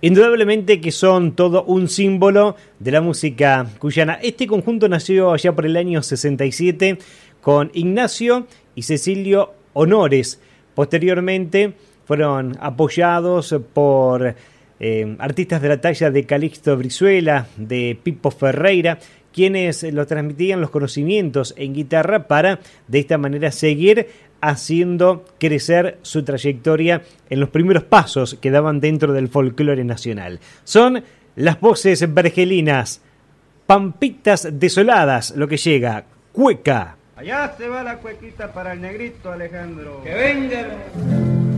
Indudablemente que son todo un símbolo de la música cuyana. Este conjunto nació allá por el año 67 con Ignacio y Cecilio Honores. Posteriormente fueron apoyados por artistas de la talla de Calixto Brizuela, de Pipo Ferreira, quienes lo transmitían los conocimientos en guitarra para de esta manera seguir haciendo crecer su trayectoria en los primeros pasos que daban dentro del folclore nacional. Son las voces vergelinas, Pampitas Desoladas, lo que llega, Cueca. Allá se va la cuequita para el negrito Alejandro. ¡Que venga!